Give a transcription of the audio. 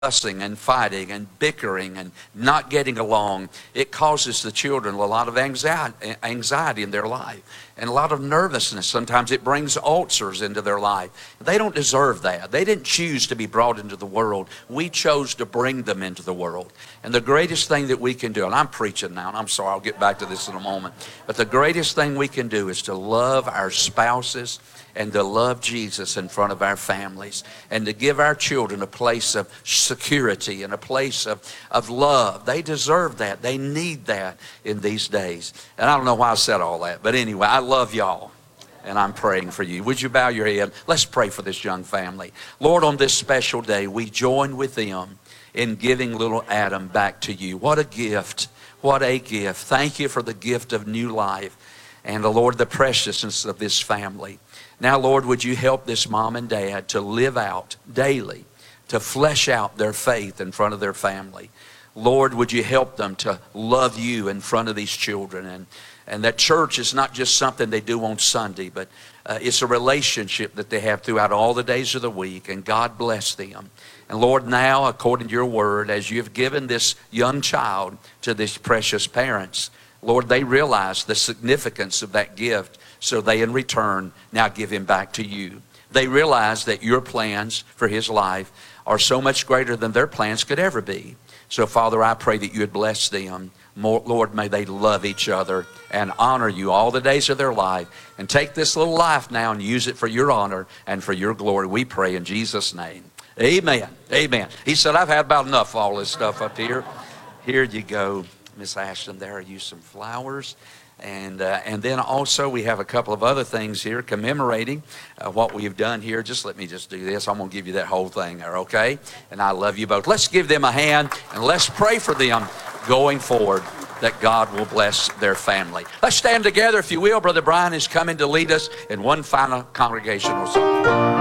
fussing and fighting and bickering and not getting along, it causes the children a lot of anxiety in their life and a lot of nervousness. Sometimes it brings ulcers into their life. They don't deserve that. They didn't choose to be brought into the world. We chose to bring them into the world. And the greatest thing that we can do, and I'm preaching now, and I'm sorry, I'll get back to this in a moment, but the greatest thing we can do is to love our spouses and to love Jesus in front of our families and to give our children a place of security and a place of love. They deserve that. They need that in these days. And I don't know why I said all that, but anyway, I love y'all and I'm praying for you. Would you bow your head? Let's pray for this young family. Lord, on this special day, we join with them in giving little Adam back to you. What a gift. What a gift. Thank you for the gift of new life and, Lord, the preciousness of this family. Now, Lord, would you help this mom and dad to live out daily, to flesh out their faith in front of their family. Lord, would you help them to love you in front of these children, and that church is not just something they do on Sunday, but it's a relationship that they have throughout all the days of the week, and God bless them. And Lord, now, according to your word, as you have given this young child to these precious parents, Lord, they realize the significance of that gift, so they in return now give him back to you. They realize that your plans for his life are so much greater than their plans could ever be. So Father, I pray that you would bless them. Lord, may they love each other and honor you all the days of their life. And take this little life now and use it for your honor and for your glory. We pray in Jesus' name. Amen. Amen. He said, I've had about enough of all this stuff up here. Here you go, Miss Ashton. There are you some flowers. And then also we have a couple of other things here commemorating what we've done here. Just let me just do this. I'm going to give you that whole thing there, okay? And I love you both. Let's give them a hand and let's pray for them going forward, that God will bless their family. Let's stand together, if you will. Brother Brian is coming to lead us in one final congregational song.